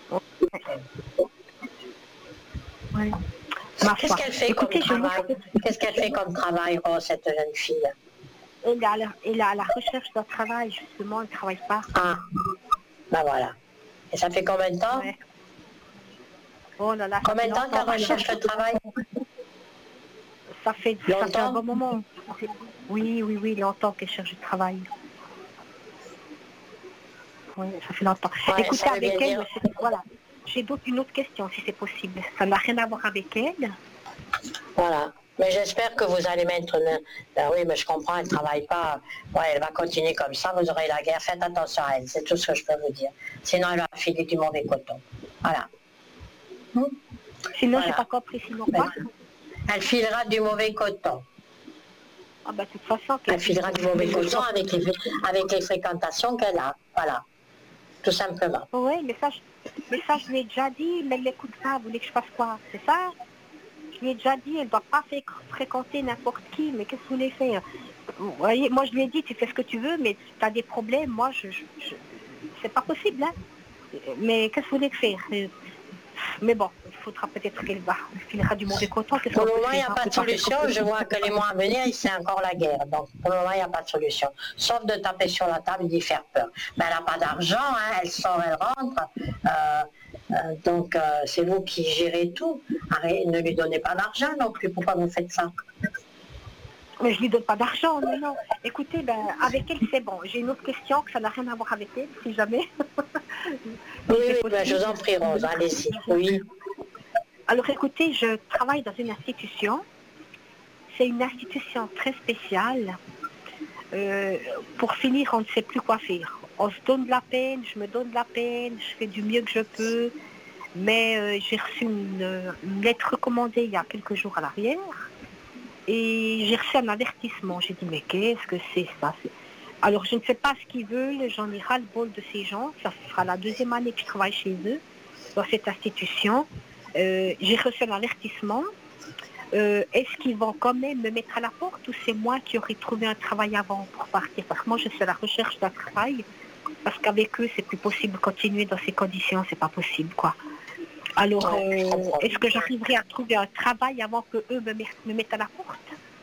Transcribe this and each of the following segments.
Ouais. Ma Qu'est-ce foi. qu'elle fait Écoutez, comme travail? Qu'est-ce qu'elle fait comme travail, Rose, cette jeune fille? elle est à la recherche d'un travail, justement, elle ne travaille pas. Ah, ben voilà. Et ça fait combien de temps? Ouais. Oh là là, ça Combien fait de temps longtemps. qu'elle recherche le travail? Ça fait un bon moment. Oui, longtemps qu'elle cherche du travail. Oui, ça fait longtemps. Ouais, Écoutez, ça veut avec bien elle, dire. voilà. J'ai une autre question, si c'est possible. Ça n'a rien à voir avec elle. Voilà. Mais j'espère que vous allez mettre... Ben oui, mais je comprends, elle ne travaille pas. Ouais, elle va continuer comme ça, vous aurez la guerre. Faites attention à elle, c'est tout ce que je peux vous dire. Sinon, elle va filer du mauvais coton. Voilà. Sinon, j'ai Voilà. pas compris. Sinon quoi? Elle filera du mauvais coton. Ah ben, de toute façon, Elle filera du mauvais coton avec les fréquentations qu'elle a. Voilà. Tout simplement. Oui, mais ça, je lui ai déjà dit, mais elle n'écoute pas. Vous voulez que je fasse quoi? C'est ça? Je lui ai déjà dit, elle ne doit pas fréquenter n'importe qui, mais qu'est-ce que vous voulez faire? Vous voyez, moi, je lui ai dit, tu fais ce que tu veux, mais tu as des problèmes. Moi, c'est pas possible, hein. Mais qu'est-ce que vous voulez faire? Mais bon, il faudra peut-être qu'elle filera du mauvais coton. Qu'est-ce Pour qu'on le peut moment, il n'y faire, a hein? pas de solution. Je vois que les mois à venir, c'est encore la guerre. Donc, pour le moment, il n'y a pas de solution. Sauf de taper sur la table et d'y faire peur. Mais elle n'a pas d'argent, hein. Elle sort, elle rentre. Donc, c'est vous qui gérez tout. Arrêtez, ne lui donnez pas d'argent non plus. Pourquoi vous faites ça? Mais je lui donne pas d'argent, non. Écoutez, ben, avec elle, c'est bon. J'ai une autre question, que ça n'a rien à voir avec elle, si jamais. Oui, ben, je vous en prie, Rose, allez-y. Oui. Alors, écoutez, je travaille dans une institution. C'est une institution très spéciale. Pour finir, on ne sait plus quoi faire. On se donne de la peine, je me donne de la peine, je fais du mieux que je peux. Mais j'ai reçu une lettre recommandée il y a quelques jours à l'arrière. Et j'ai reçu un avertissement. J'ai dit, mais qu'est-ce que c'est ça? Alors, je ne sais pas ce qu'ils veulent. J'en ai ras-le-bol de ces gens. Ça sera la deuxième année que je travaille chez eux, dans cette institution. J'ai reçu un avertissement. Est-ce qu'ils vont quand même me mettre à la porte ou c'est moi qui aurais trouvé un travail avant pour partir? Parce que moi, je suis à la recherche d'un travail. Parce qu'avec eux, c'est plus possible de continuer dans ces conditions. C'est pas possible, quoi. Alors, est-ce que j'arriverai à trouver un travail avant que eux me mettent à la porte?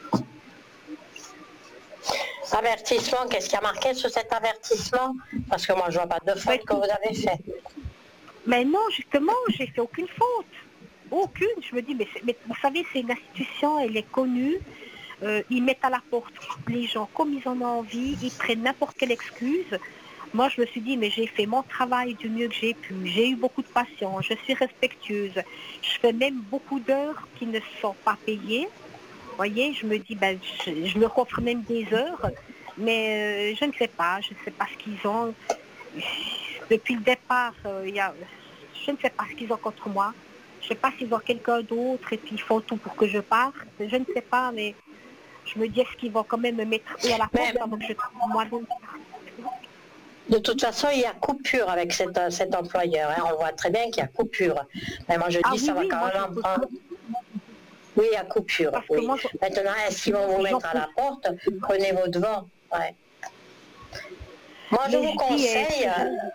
Avertissement, qu'est-ce qu'il y a marqué sur cet avertissement? Parce que moi, je ne vois pas de faute que vous avez fait. Mais non, justement, j'ai fait aucune faute. Aucune. Je me dis, mais vous savez, c'est une institution, elle est connue. Ils mettent à la porte les gens comme ils en ont envie. Ils prennent n'importe quelle excuse. Moi, je me suis dit, mais j'ai fait mon travail du mieux que j'ai pu. J'ai eu beaucoup de patience. Je suis respectueuse. Je fais même beaucoup d'heures qui ne sont pas payées. Vous voyez, je me dis, ben, je me offre même des heures. Mais je ne sais pas. Je ne sais pas ce qu'ils ont. Depuis le départ, je ne sais pas ce qu'ils ont contre moi. Je ne sais pas s'ils ont quelqu'un d'autre et puis ils font tout pour que je parte. Je ne sais pas, mais je me dis, est-ce qu'ils vont quand même me mettre eux à la porte avant que je trouve moi-même? De toute façon, il y a coupure avec cet employeur. Hein. On voit très bien qu'il y a coupure. Mais moi, je dis, ça va quand même en prendre. Oui, il y a coupure. Oui. Maintenant, est-ce qu'ils vont vous mettre à la porte? Prenez vos devants. Ouais. Moi, je vous conseille...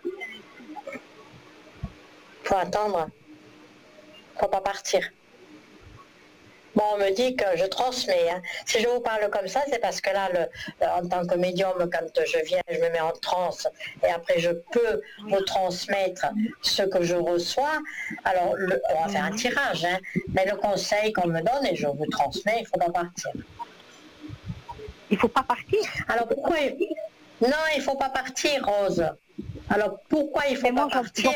Il faut attendre. Il ne faut pas partir. Bon, on me dit que je transmets. Hein. Si je vous parle comme ça, c'est parce que là, en tant que médium, quand je viens, je me mets en transe et après je peux vous transmettre ce que je reçois. Alors, on va faire un tirage, hein, mais le conseil qu'on me donne et je vous transmets, il ne faut pas partir. Il ne faut pas partir? Alors pourquoi? Non, il ne faut pas partir, Rose. Alors pourquoi il ne faut pas partir?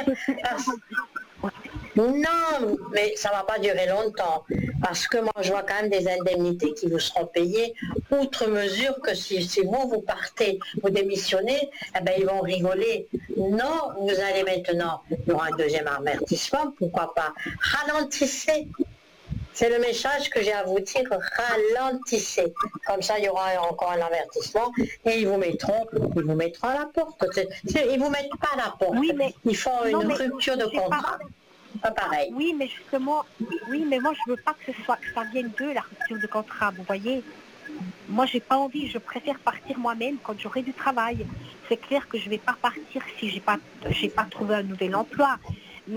Non, mais ça ne va pas durer longtemps, parce que moi je vois quand même des indemnités qui vous seront payées, outre mesure que si vous partez, vous démissionnez, eh ben, ils vont rigoler. Non, vous allez maintenant, il y aura un deuxième avertissement, pourquoi pas, ralentissez. C'est le message que j'ai à vous dire, ralentissez. Comme ça, il y aura encore un avertissement et ils vous mettront à la porte. Ils ne vous mettent pas à la porte, oui, mais, ils font une rupture de contrat. Pas pareil. Oui, mais justement, moi je veux pas que ça vienne d'eux, la rupture de contrat, vous voyez. Moi j'ai pas envie, je préfère partir moi-même quand j'aurai du travail. C'est clair que je vais pas partir si j'ai pas trouvé un nouvel emploi.